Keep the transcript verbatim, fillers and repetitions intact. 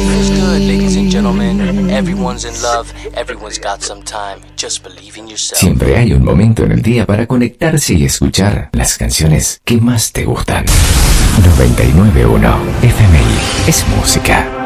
Life is good, ladies and gentlemen. Everyone's in love, everyone's got some time. Just believe in yourself. Siempre hay un momento en el día para conectarse y escuchar las canciones que más te gustan. noventa y nueve punto uno F M I es música.